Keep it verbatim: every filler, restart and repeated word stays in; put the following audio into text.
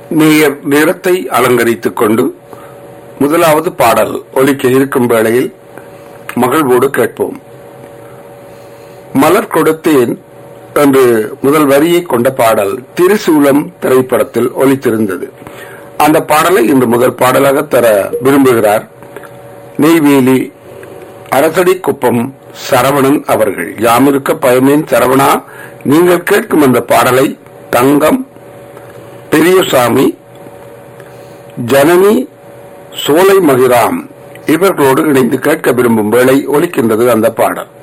நேர் நேரத்தை அலங்கரித்துக் கொண்டு முதலாவது பாடல் ஒலிக்க இருக்கும் வேளையில் மகிழ்வோடு கேட்போம். மலர் கொடுத்தேன் என்று முதல் வரியை கொண்ட பாடல் திரிசூலம் திரைப்படத்தில் ஒலித்திருந்தது. அந்த பாடலை இன்று முதல் பாடலாக தர விரும்புகிறார் நெய்வேலி அரசடி குப்பம் சரவணன் அவர்கள். யாமிருக்க பயமேன் சரவணா, நீங்கள் கேட்கும் அந்த பாடலை தங்கம், பெரியசாமி, ஜனனி, சோலை மகிராம் இவர்களோடு இணைந்து கேட்க விரும்பும் வேளை ஒலிக்கின்றது அந்த பாடல்.